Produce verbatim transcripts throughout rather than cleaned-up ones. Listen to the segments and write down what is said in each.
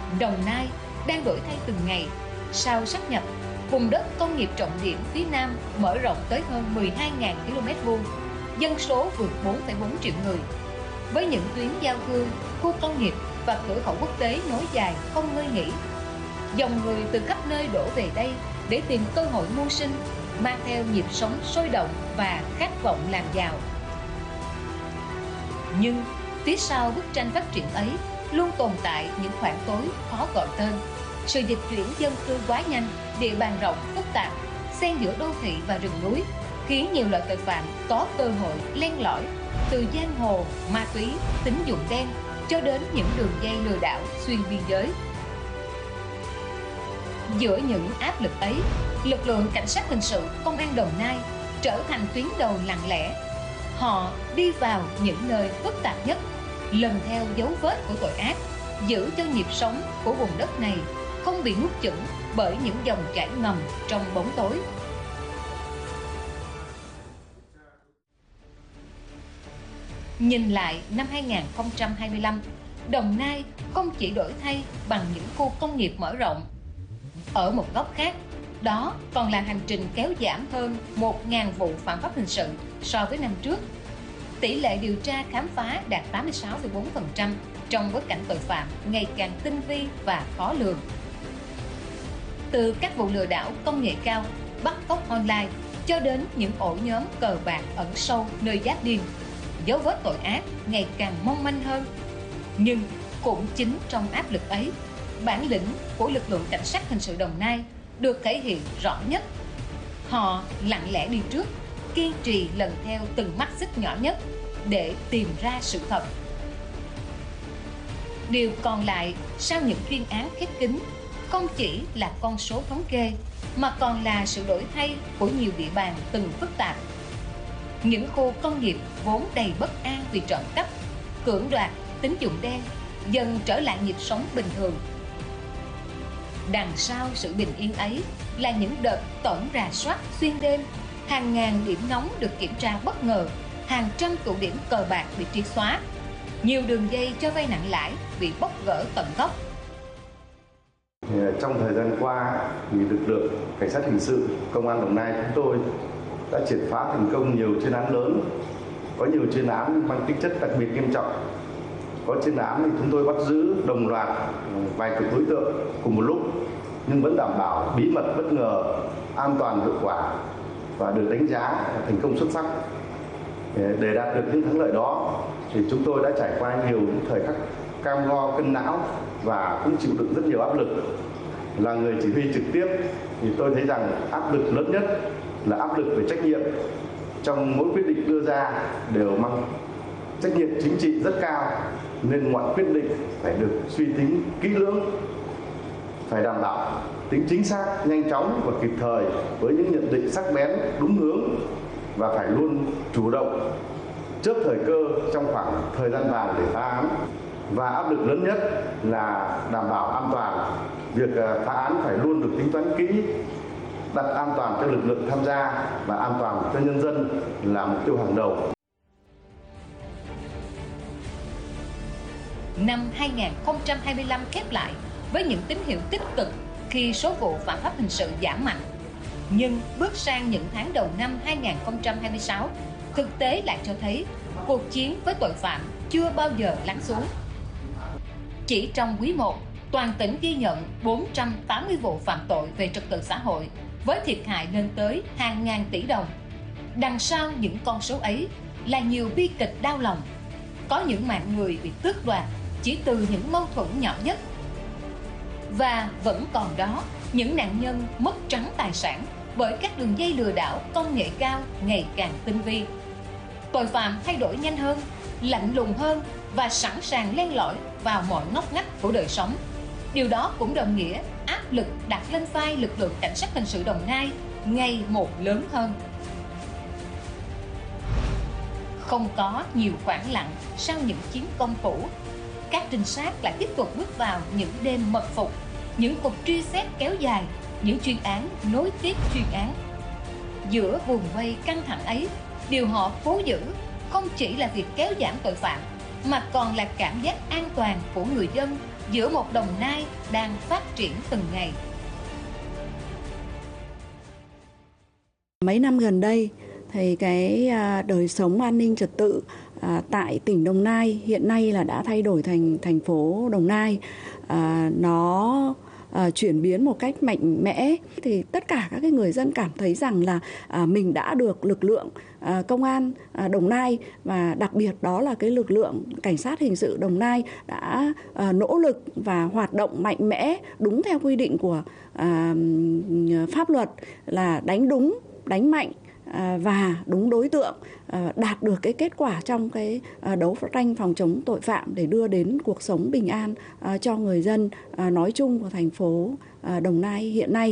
Đồng Nai đang đổi thay từng ngày. Sau sáp nhập, vùng đất công nghiệp trọng điểm phía Nam mở rộng tới hơn mười hai nghìn ki lô mét vuông, dân số vượt bốn phẩy bốn triệu người. Với những tuyến giao thương, khu công nghiệp và cửa khẩu quốc tế nối dài không ngơi nghỉ, dòng người từ khắp nơi đổ về đây để tìm cơ hội mưu sinh, mang theo nhịp sống sôi động và khát vọng làm giàu. Nhưng phía sau bức tranh phát triển ấy luôn tồn tại những khoảng tối khó gọi tên. Sự dịch chuyển dân cư quá nhanh, địa bàn rộng phức tạp, xen giữa đô thị và rừng núi, khiến nhiều loại tội phạm có cơ hội len lỏi, từ giang hồ, ma túy, tín dụng đen cho đến những đường dây lừa đảo xuyên biên giới. Giữa những áp lực ấy, lực lượng cảnh sát hình sự công an Đồng Nai trở thành tuyến đầu lặng lẽ. Họ đi vào những nơi phức tạp nhất, lần theo dấu vết của tội ác, giữ cho nhịp sống của vùng đất này không bị nuốt chửng bởi những dòng chảy ngầm trong bóng tối. Nhìn lại năm hai nghìn không trăm hai mươi lăm, Đồng Nai không chỉ đổi thay bằng những khu công nghiệp mở rộng. Ở một góc khác, đó còn là hành trình kéo giảm hơn một nghìn vụ phạm pháp hình sự so với năm trước. Tỷ lệ điều tra khám phá đạt tám mươi sáu phẩy bốn phần trăm trong bối cảnh tội phạm ngày càng tinh vi và khó lường. Từ các vụ lừa đảo công nghệ cao, bắt cóc online cho đến những ổ nhóm cờ bạc ẩn sâu nơi giáp biên, dấu vết tội ác ngày càng mong manh hơn. Nhưng cũng chính trong áp lực ấy, bản lĩnh của lực lượng cảnh sát hình sự Đồng Nai được thể hiện rõ nhất. Họ lặng lẽ đi trước, kiên trì lần theo từng mắt xích nhỏ nhất để tìm ra sự thật. Điều còn lại sau những chuyên án khép kín không chỉ là con số thống kê, mà còn là sự đổi thay của nhiều địa bàn từng phức tạp. Những khu công nghiệp vốn đầy bất an vì trộm cắp, cưỡng đoạt, tín dụng đen dần trở lại nhịp sống bình thường. Đằng sau sự bình yên ấy là những đợt tổng rà soát xuyên đêm, hàng ngàn điểm nóng được kiểm tra bất ngờ, hàng trăm tụ điểm cờ bạc bị triệt xóa, nhiều đường dây cho vay nặng lãi bị bóc gỡ tận gốc. Trong thời gian qua, thì lực lượng cảnh sát hình sự công an Đồng Nai chúng tôi đã triệt phá thành công nhiều chuyên án lớn, có nhiều chuyên án mang tính chất đặc biệt nghiêm trọng. Có chuyên án thì chúng tôi bắt giữ đồng loạt vài chục đối tượng cùng một lúc, nhưng vẫn đảm bảo bí mật, bất ngờ, an toàn, hiệu quả và được đánh giá thành công xuất sắc. Để đạt được những thắng lợi đó thì chúng tôi đã trải qua nhiều những thời khắc cam go cân não và cũng chịu đựng rất nhiều áp lực. Là người chỉ huy trực tiếp thì tôi thấy rằng áp lực lớn nhất là áp lực về trách nhiệm. Trong mỗi quyết định đưa ra đều mang trách nhiệm chính trị rất cao, nên mọi quyết định phải được suy tính kỹ lưỡng, phải đảm bảo tính chính xác, nhanh chóng và kịp thời với những nhận định sắc bén, đúng hướng, và phải luôn chủ động chớp thời cơ trong khoảng thời gian vàng để phá án. Và áp lực lớn nhất là đảm bảo an toàn. Việc phá án phải luôn được tính toán kỹ, đặt an toàn cho lực lượng tham gia và an toàn cho nhân dân là mục tiêu hàng đầu. Năm hai nghìn không trăm hai mươi lăm khép lại với những tín hiệu tích cực khi số vụ phạm pháp hình sự giảm mạnh. Nhưng bước sang những tháng đầu năm hai nghìn không trăm hai mươi sáu, thực tế lại cho thấy cuộc chiến với tội phạm chưa bao giờ lắng xuống. Chỉ trong quý một, toàn tỉnh ghi nhận bốn trăm tám mươi vụ phạm tội về trật tự xã hội với thiệt hại lên tới hàng ngàn tỷ đồng. Đằng sau những con số ấy là nhiều bi kịch đau lòng. Có những mạng người bị tước đoạt chỉ từ những mâu thuẫn nhỏ nhất. Và vẫn còn đó những nạn nhân mất trắng tài sản bởi các đường dây lừa đảo công nghệ cao ngày càng tinh vi. Tội phạm thay đổi nhanh hơn, lạnh lùng hơn và sẵn sàng len lỏi vào mọi ngóc ngách của đời sống. Điều đó cũng đồng nghĩa áp lực đặt lên vai lực lượng cảnh sát hình sự Đồng Nai ngày một lớn hơn. Không có nhiều khoảng lặng sau những chiến công cũ, các trinh sát lại tiếp tục bước vào những đêm mật phục, những cuộc truy xét kéo dài, những chuyên án nối tiếp chuyên án. Giữa vùng vây căng thẳng ấy, điều họ cố giữ không chỉ là việc kéo giảm tội phạm, mà còn là cảm giác an toàn của người dân giữa một Đồng Nai đang phát triển từng ngày. Mấy năm gần đây thì cái đời sống an ninh trật tự tại tỉnh Đồng Nai hiện nay là đã thay đổi thành thành phố Đồng Nai. À, nó à, chuyển biến một cách mạnh mẽ, thì tất cả các cái người dân cảm thấy rằng là à, mình đã được lực lượng à, công an à, Đồng Nai, và đặc biệt đó là cái lực lượng cảnh sát hình sự Đồng Nai đã à, nỗ lực và hoạt động mạnh mẽ đúng theo quy định của à, pháp luật, là đánh đúng, đánh mạnh và đúng đối tượng, đạt được cái kết quả trong cái đấu tranh phòng chống tội phạm để đưa đến cuộc sống bình an cho người dân nói chung của thành phố Đồng Nai hiện nay.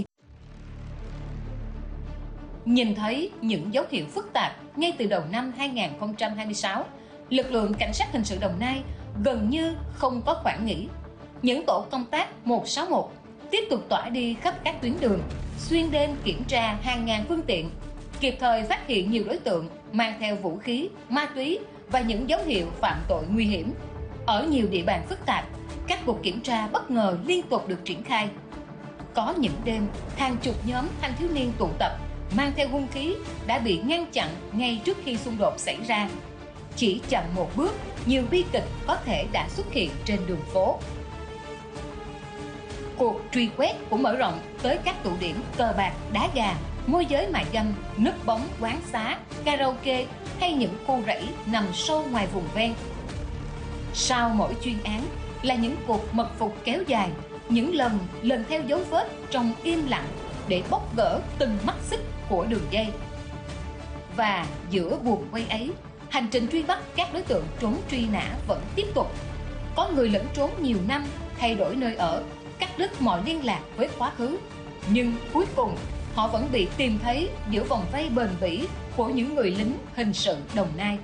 Nhìn thấy những dấu hiệu phức tạp ngay từ đầu năm hai nghìn không trăm hai mươi sáu, lực lượng cảnh sát hình sự Đồng Nai gần như không có khoảng nghỉ. Những tổ công tác một sáu một tiếp tục tỏa đi khắp các tuyến đường, xuyên đêm kiểm tra hàng ngàn phương tiện, kịp thời phát hiện nhiều đối tượng mang theo vũ khí, ma túy và những dấu hiệu phạm tội nguy hiểm. Ở nhiều địa bàn phức tạp, các cuộc kiểm tra bất ngờ liên tục được triển khai. Có những đêm, hàng chục nhóm thanh thiếu niên tụ tập mang theo hung khí đã bị ngăn chặn ngay trước khi xung đột xảy ra. Chỉ chậm một bước, nhiều bi kịch có thể đã xuất hiện trên đường phố. Cuộc truy quét cũng mở rộng tới các tụ điểm cờ bạc, đá gà, môi giới mại dâm, núp bóng quán xá, karaoke hay những khu rẫy nằm sâu ngoài vùng ven. Sau mỗi chuyên án là những cuộc mật phục kéo dài, những lần lần theo dấu vết trong im lặng để bóc gỡ từng mắt xích của đường dây. Và giữa buồng quay ấy, hành trình truy bắt các đối tượng trốn truy nã vẫn tiếp tục. Có người lẫn trốn nhiều năm, thay đổi nơi ở, cắt đứt mọi liên lạc với quá khứ, nhưng cuối cùng họ vẫn bị tìm thấy giữa vòng vây bền bỉ của những người lính hình sự Đồng Nai.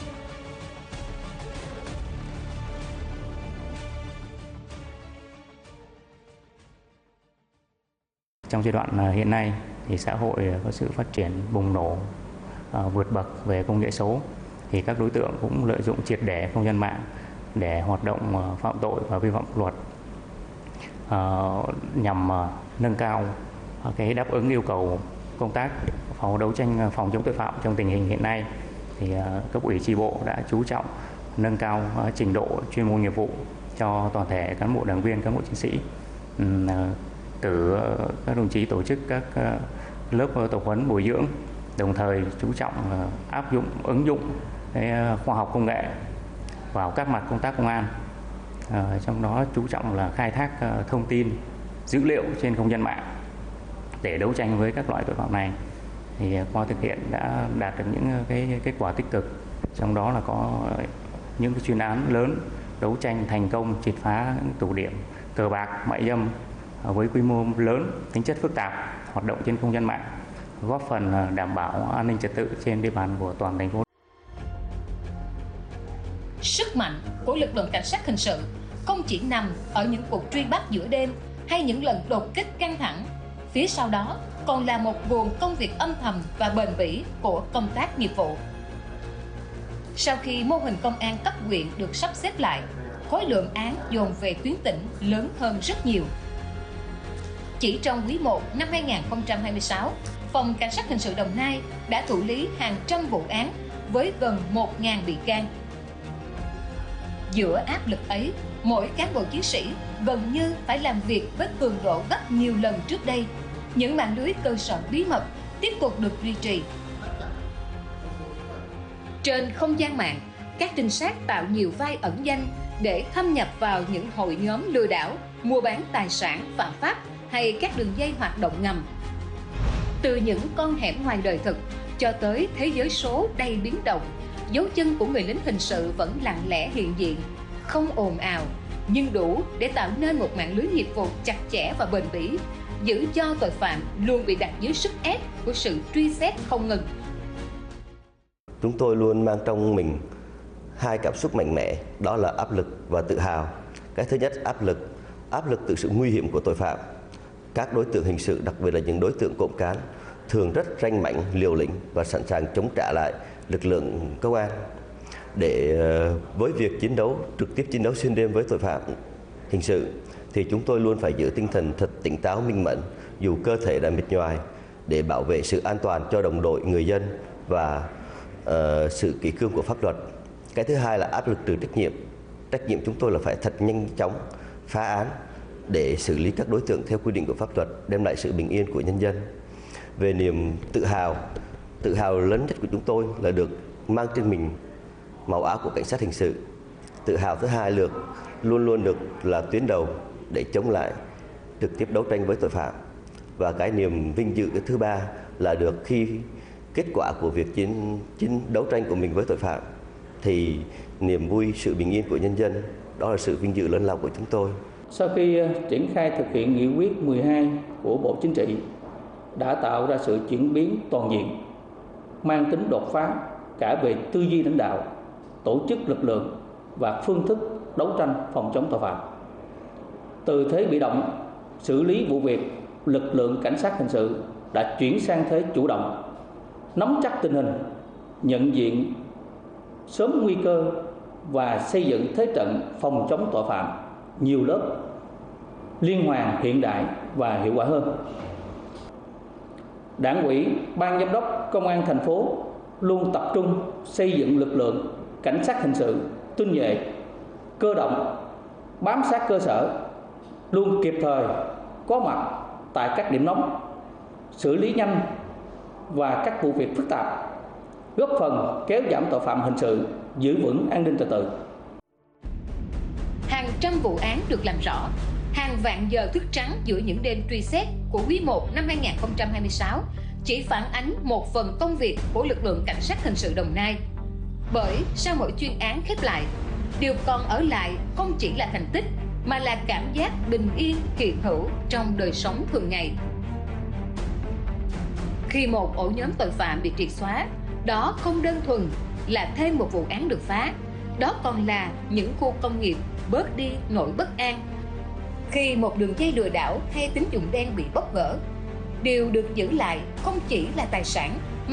Trong giai đoạn hiện nay thì xã hội có sự phát triển bùng nổ, uh, vượt bậc về công nghệ số, thì các đối tượng cũng lợi dụng triệt để không gian mạng để hoạt động uh, phạm tội và vi phạm pháp luật, uh, nhằm uh, nâng cao uh, cái đáp ứng yêu cầu công tác phòng đấu tranh phòng chống tội phạm trong tình hình hiện nay. Thì uh, cấp ủy chi bộ đã chú trọng nâng cao uh, trình độ chuyên môn nghiệp vụ cho toàn thể cán bộ đảng viên, cán bộ chiến sĩ. Uh, cử các đồng chí tổ chức các lớp tập huấn bồi dưỡng, đồng thời chú trọng áp dụng ứng dụng khoa học công nghệ vào các mặt công tác công an, trong đó chú trọng là khai thác thông tin dữ liệu trên không gian mạng để đấu tranh với các loại tội phạm này. Thì qua thực hiện đã đạt được những cái kết quả tích cực, trong đó là có những cái chuyên án lớn đấu tranh thành công, triệt phá tụ điểm cờ bạc, mại dâm với quy mô lớn, tính chất phức tạp, hoạt động trên không gian mạng, góp phần đảm bảo an ninh trật tự trên địa bàn của toàn thành phố. Sức mạnh của lực lượng cảnh sát hình sự không chỉ nằm ở những cuộc truy bắt giữa đêm hay những lần đột kích căng thẳng, phía sau đó còn là một guồng công việc âm thầm và bền bỉ của công tác nghiệp vụ. Sau khi mô hình công an cấp huyện được sắp xếp lại, khối lượng án dồn về tuyến tỉnh lớn hơn rất nhiều. Chỉ trong quý một năm hai nghìn không trăm hai mươi sáu, Phòng Cảnh sát Hình sự Đồng Nai đã thụ lý hàng trăm vụ án với gần một nghìn bị can. Giữa áp lực ấy, mỗi cán bộ chiến sĩ gần như phải làm việc với cường độ gấp nhiều lần trước đây. Những mạng lưới cơ sở bí mật tiếp tục được duy trì. Trên không gian mạng, các trinh sát tạo nhiều vai ẩn danh để thâm nhập vào những hội nhóm lừa đảo, mua bán tài sản phạm pháp hay các đường dây hoạt động ngầm. Từ những con hẻm ngoài đời thực cho tới thế giới số đầy biến động, dấu chân của người lính hình sự vẫn lặng lẽ hiện diện, không ồn ào, nhưng đủ để tạo nên một mạng lưới nghiệp vụ chặt chẽ và bền bỉ, giữ cho tội phạm luôn bị đặt dưới sức ép của sự truy xét không ngừng. Chúng tôi luôn mang trong mình hai cảm xúc mạnh mẽ, đó là áp lực và tự hào. Cái thứ nhất, áp lực, áp lực từ sự nguy hiểm của tội phạm. Các đối tượng hình sự, đặc biệt là những đối tượng cộng cán, thường rất ranh mãnh, liều lĩnh và sẵn sàng chống trả lại lực lượng công an. để với việc chiến đấu, trực tiếp chiến đấu xuyên đêm với tội phạm hình sự thì chúng tôi luôn phải giữ tinh thần thật tỉnh táo, minh mẫn dù cơ thể đã mệt nhoài để bảo vệ sự an toàn cho đồng đội, người dân và uh, sự kỷ cương của pháp luật. Cái thứ hai là áp lực từ trách nhiệm. Trách nhiệm chúng tôi là phải thật nhanh chóng phá án để xử lý các đối tượng theo quy định của pháp luật, đem lại sự bình yên của nhân dân. Về niềm tự hào, tự hào lớn nhất của chúng tôi là được mang trên mình màu áo của cảnh sát hình sự. Tự hào thứ hai là luôn luôn được là tuyến đầu để chống lại, trực tiếp đấu tranh với tội phạm. Và cái niềm vinh dự cái thứ ba là được khi kết quả của việc chiến, chiến đấu tranh của mình với tội phạm thì niềm vui, sự bình yên của nhân dân, đó là sự vinh dự lớn lao của chúng tôi. Sau khi triển khai thực hiện nghị quyết mười hai của Bộ Chính trị đã tạo ra sự chuyển biến toàn diện, mang tính đột phá cả về tư duy lãnh đạo, tổ chức lực lượng và phương thức đấu tranh phòng chống tội phạm. Từ thế bị động, xử lý vụ việc, lực lượng cảnh sát hình sự đã chuyển sang thế chủ động, nắm chắc tình hình, nhận diện sớm nguy cơ và xây dựng thế trận phòng chống tội phạm nhiều lớp, liên hoàn, hiện đại và hiệu quả hơn. Đảng ủy, Ban giám đốc Công an thành phố luôn tập trung xây dựng lực lượng cảnh sát hình sự tinh nhuệ, cơ động, bám sát cơ sở, luôn kịp thời có mặt tại các điểm nóng, xử lý nhanh và các vụ việc phức tạp, góp phần kéo giảm tội phạm hình sự, giữ vững an ninh trật tự. Hàng trăm vụ án được làm rõ, hàng vạn giờ thức trắng giữa những đêm truy xét của quý một năm hai nghìn không trăm hai mươi sáu chỉ phản ánh một phần công việc của lực lượng cảnh sát hình sự Đồng Nai. Bởi sau mỗi chuyên án khép lại, điều còn ở lại không chỉ là thành tích mà là cảm giác bình yên hiện hữu trong đời sống thường ngày. Khi một ổ nhóm tội phạm bị triệt xóa, đó không đơn thuần là thêm một vụ án được phá, đó còn là những khu công nghiệp bớt đi nỗi bất an. Khi một đường dây lừa đảo hay tín dụng đen bị bóc gỡ, điều được giữ lại không chỉ là tài sản